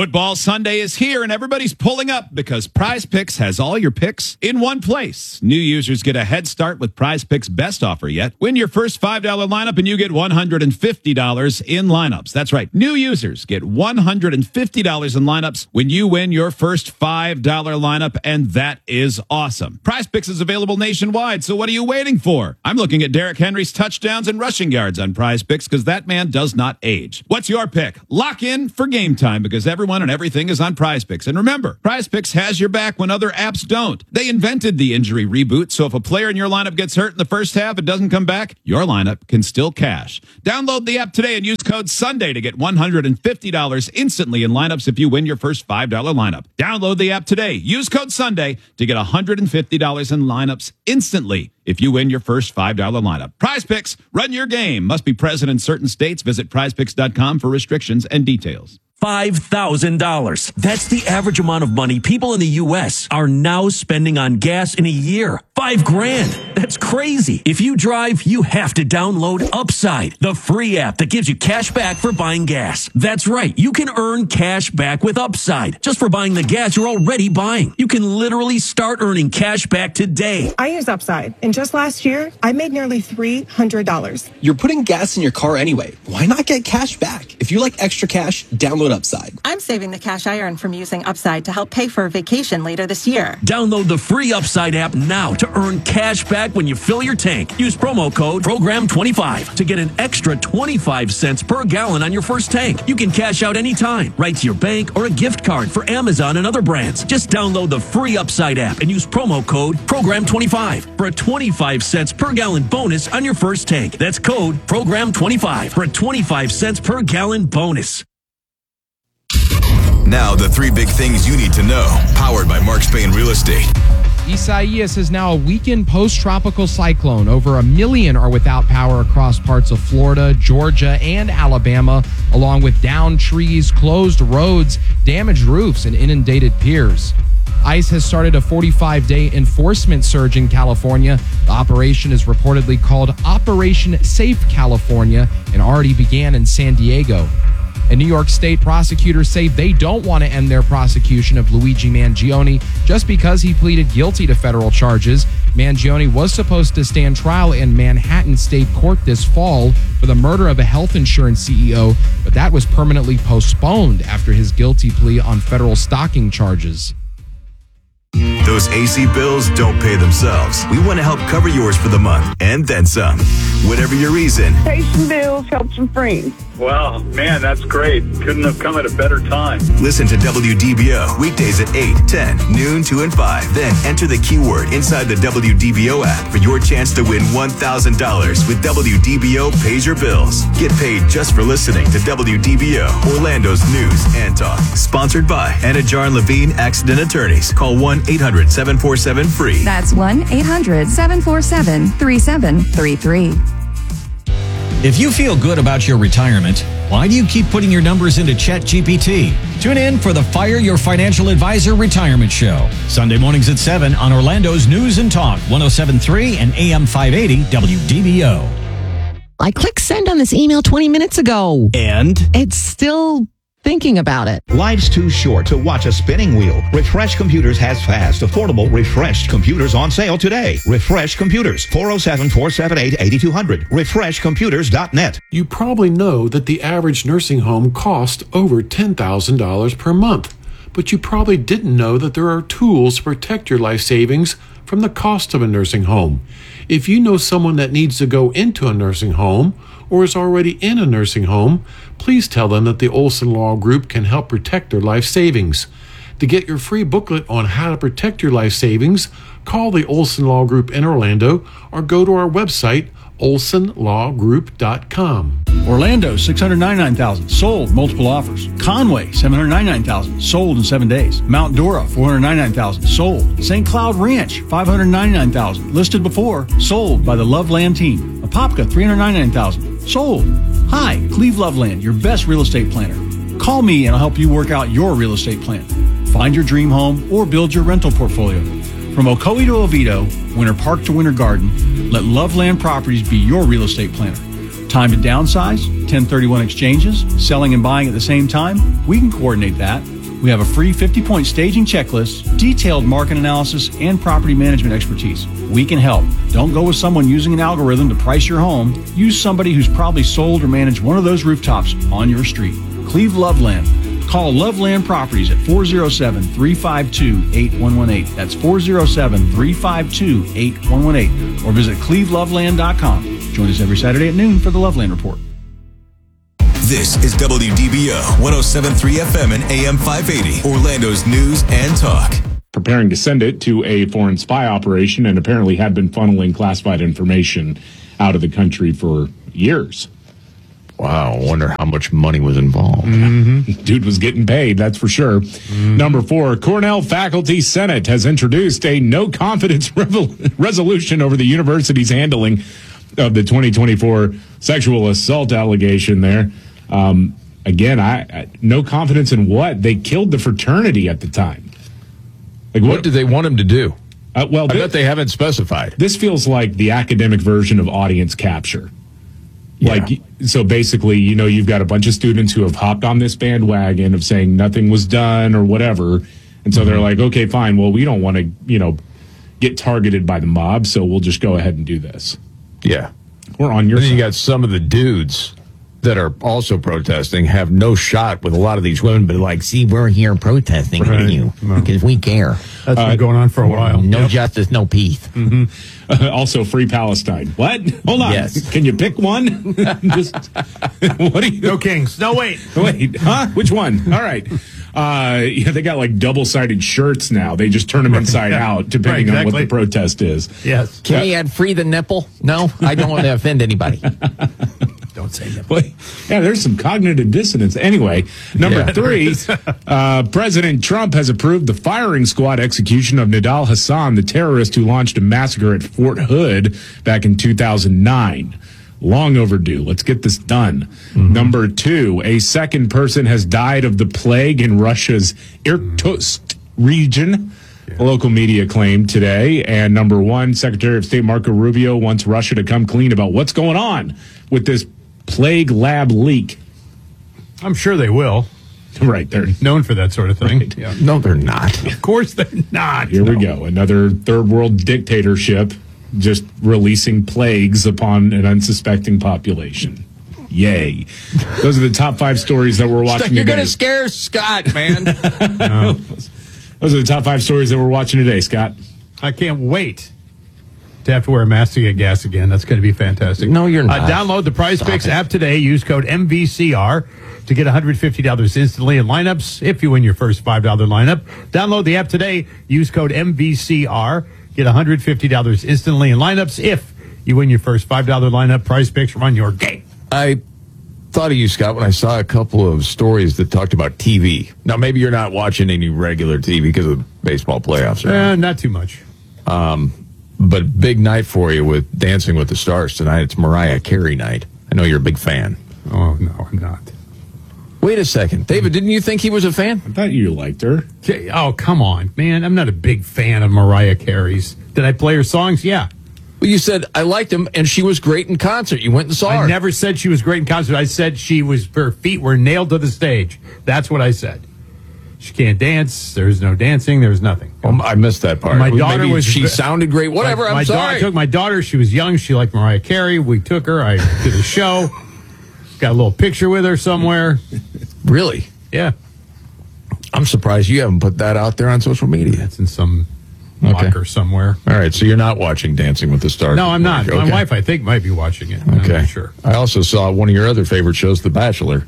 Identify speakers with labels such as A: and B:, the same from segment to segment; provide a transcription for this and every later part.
A: Football Sunday is here and everybody's pulling up because Prize Picks has all your picks in one place. New users get a head start with Prize Picks' best offer yet. Win your first $5 lineup and you get $150 in lineups. That's right. New users get $150 in lineups when you win your first $5 lineup, and that is awesome. Prize Picks is available nationwide, so what are you waiting for? I'm looking at Derrick Henry's touchdowns and rushing yards on Prize Picks because that man does not age. What's your pick? Lock in for game time because everyone and everything is on Prize Picks. And remember, Prize Picks has your back when other apps don't. They invented the injury reboot, so if a player in your lineup gets hurt in the first half and doesn't come back, your lineup can still cash. Download the app today and use code SUNDAY to get $150 instantly in lineups if you win your first $5 lineup. Download the app today. Use code SUNDAY to get $150 in lineups instantly if you win your first $5 lineup. Prize Picks, run your game. Must be present in certain states. Visit prizepicks.com for restrictions and details.
B: $5,000. That's the average amount of money people in the U.S. are now spending on gas in a year. $5,000. That's crazy. If you drive, you have to download Upside, the free app that gives you cash back for buying gas. That's right. You can earn cash back with Upside just for buying the gas you're already buying. You can literally start earning cash back today.
C: I use Upside, and just last year, I made nearly $300.
D: You're putting gas in your car anyway. Why not get cash back? If you like extra cash, download Upside.
E: I'm saving the cash I earn from using Upside to help pay for a vacation later this year.
B: Download the free Upside app now to earn cash back when you fill your tank. Use promo code PROGRAM25 to get an extra 25 cents per gallon on your first tank. You can cash out anytime, right to your bank or a gift card for Amazon and other brands. Just download the free Upside app and use promo code PROGRAM25 for a 25 cents per gallon bonus on your first tank. That's code PROGRAM25 for a 25 cents per gallon bonus.
F: Now, the three big things you need to know, powered by Mark Spain Real Estate.
G: Isaias is now a weakened post-tropical cyclone. Over 1 million are without power across parts of Florida, Georgia, and Alabama, along with downed trees, closed roads, damaged roofs, and inundated piers. ICE has started a 45-day enforcement surge in California. The operation is reportedly called Operation Safe California and already began in San Diego. And New York State prosecutors say they don't want to end their prosecution of Luigi Mangione just because he pleaded guilty to federal charges. Mangione was supposed to stand trial in Manhattan State Court this fall for the murder of a health insurance CEO, but that was permanently postponed after his guilty plea on federal stalking charges.
F: Those AC bills don't pay themselves. We want to help cover yours for the month and then some. Whatever your reason.
H: Pay some bills, help some friends.
I: Wow, man, that's great. Couldn't have come at a better time.
F: Listen to WDBO weekdays at 8, 10, noon, 2, and 5. Then enter the keyword inside the WDBO app for your chance to win $1,000 with WDBO Pays Your Bills. Get paid just for listening to WDBO, Orlando's news and talk. Sponsored by Anajar and Levine Accident Attorneys. Call 1-800-747-FREE.
J: That's 1-800-747-3733.
K: If you feel good about your retirement, why do you keep putting your numbers into ChatGPT? Tune in for the Fire Your Financial Advisor Retirement Show. Sunday mornings at 7 on Orlando's News and Talk, 107.3 and AM 580 WDBO.
L: I clicked send on this email 20 minutes ago.
K: And?
L: It's still thinking about it.
M: Life's too short to watch a spinning wheel. Refresh Computers has fast, affordable, refreshed computers on sale today. Refresh Computers, 407-478-8200. RefreshComputers.net.
N: You probably know that the average nursing home costs over $10,000 per month, but you probably didn't know that there are tools to protect your life savings from the cost of a nursing home. If you know someone that needs to go into a nursing home or is already in a nursing home, please tell them that the Olson Law Group can help protect their life savings. To get your free booklet on how to protect your life savings, call the Olson Law Group in Orlando or go to our website, olsonlawgroup.com.
O: Orlando, $699,000, sold, multiple offers. Conway, $799,000, sold in 7 days. Mount Dora, $499,000, sold. St. Cloud Ranch, $599,000, listed before, sold by the Loveland team. Apopka, $399,000, sold. Hi, Cleve Loveland, your best real estate planner. Call me and I'll help you work out your real estate plan. Find your dream home or build your rental portfolio. From Ocoee to Oviedo, Winter Park to Winter Garden, let Loveland Properties be your real estate planner. Time to downsize, 1031 exchanges, selling and buying at the same time? We can coordinate that. We have a free 50-point staging checklist, detailed market analysis, and property management expertise. We can help. Don't go with someone using an algorithm to price your home. Use somebody who's probably sold or managed one of those rooftops on your street. Cleve Loveland. Call Loveland Properties at 407-352-8118. That's 407-352-8118. Or visit cleveloveland.com. Join us every Saturday at noon for the Loveland Report.
F: This is WDBO 107.3 FM and AM 580, Orlando's news and talk.
P: Preparing to send it to a foreign spy operation and apparently had been funneling classified information out of the country for years.
Q: Wow, I wonder how much money was involved.
P: Mm-hmm. Dude was getting paid, that's for sure. Mm-hmm. Number 4, Cornell Faculty Senate has introduced a no-confidence resolution over the university's handling of the 2024 sexual assault allegation there. Again, I no confidence in what? They killed the fraternity at the time.
Q: Like, what did they want him to do?
P: Well,
Q: I bet they haven't specified.
P: This feels like the academic version of audience capture.
Q: Yeah.
P: Like, so basically, you've got a bunch of students who have hopped on this bandwagon of saying nothing was done or whatever. And so they're like, okay, fine. Well, we don't want to, get targeted by the mob. So we'll just go ahead and do this.
Q: Yeah.
P: We're on your
Q: side.
P: Then
Q: you got some of the dudes that are also protesting have no shot with a lot of these women, but like, see, we're here protesting for you because we care.
R: That's been going on for a while.
Q: No justice, no peace.
P: Mm-hmm. Also, free Palestine. What? Hold on.
Q: Yes.
P: Can you pick one? What are you?
R: No kings. No, wait.
P: Wait, huh? Which one? All right. They got like double-sided shirts now. They just turn them inside out, depending on what the protest is.
R: Yes.
Q: Can we add free the nipple? No, I don't want to offend anybody.
R: Don't say nipple.
P: Yeah, there's some cognitive dissonance. Anyway, number 3, President Trump has approved the firing squad execution of Nidal Hassan, the terrorist who launched a massacre at Fort Hood back in 2009. Long overdue. Let's get this done. Mm-hmm. Number 2, a second person has died of the plague in Russia's Irkutsk region. A local media claimed today. And number 1, Secretary of State Marco Rubio wants Russia to come clean about what's going on with this plague lab leak.
R: I'm sure they will.
P: Right. They're
R: known for that sort of thing.
P: Right.
Q: Yeah. No, they're not.
R: Of course they're not.
P: Here we go. Another third world dictatorship just releasing plagues upon an unsuspecting population. Yay. Those are the top 5 stories that we're watching
Q: You're
P: today.
Q: going to scare Scott, man.
P: No. Those are the top 5 stories that we're watching today, Scott.
R: I can't wait to have to wear a mask to get gas again. That's going to be fantastic.
Q: No, you're not.
R: Download the Prize Picks app today. Use code MVCR to get $150 instantly in lineups if you win your first $5 lineup. Download the app today. Use code MVCR. Get $150 instantly in lineups if you win your first $5 lineup. Prize Picks run your game.
Q: I thought of you, Scott, when I saw a couple of stories that talked about TV. Now, maybe you're not watching any regular TV because of the baseball playoffs.
R: Not too much.
Q: But big night for you with Dancing with the Stars tonight. It's Mariah Carey night. I know you're a big fan.
R: Oh, no, I'm not.
Q: Wait a second. David, didn't you think he was a fan?
P: I thought you liked her.
R: Oh, come on, man. I'm not a big fan of Mariah Carey's. Did I play her songs? Yeah.
Q: Well, you said, I liked him, and she was great in concert. You went and saw her.
R: I never said she was great in concert. I said her feet were nailed to the stage. That's what I said. She can't dance. There's no dancing. There's nothing.
Q: I missed that part.
R: My daughter
Q: She sounded great. Whatever, I'm sorry.
R: I took my daughter. She was young. She liked Mariah Carey. We took her. I did a show. Got a little picture with her somewhere.
Q: Really?
R: Yeah.
Q: I'm surprised you haven't put that out there on social media.
R: It's in some locker somewhere.
Q: All right, so you're not watching Dancing with the Stars?
R: No, I'm not.
Q: Okay.
R: My wife, I think, might be watching it.
Q: Okay.
R: I'm not sure.
Q: I also saw one of your other favorite shows, The Bachelor.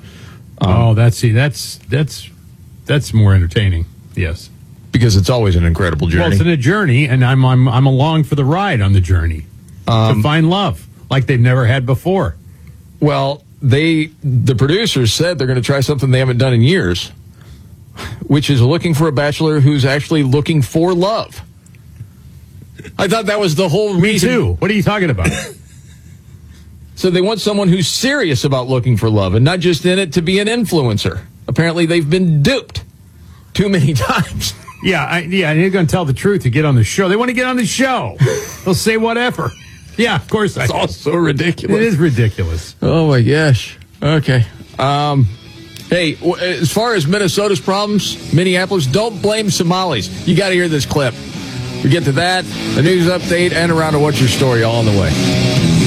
R: That's more entertaining. Yes.
Q: Because it's always an incredible journey.
R: Well, it's a journey, and I'm along for the ride on the journey to find love like they've never had before.
Q: Well, the producers said they're going to try something they haven't done in years, which is looking for a bachelor who's actually looking for love. I thought that was the whole reason.
R: Me too. What are you talking about?
Q: So they want someone who's serious about looking for love and not just in it to be an influencer. Apparently, they've been duped too many times.
R: Yeah, and they're going to tell the truth to get on the show. They want to get on the show. They'll say whatever. Yeah, of course.
Q: It's all so ridiculous.
R: It is ridiculous.
Q: Oh, my gosh. Okay. Hey, as far as Minnesota's problems, Minneapolis, don't blame Somalis. You got to hear this clip. We get to that, the news update, and a round of What's Your Story all on the way.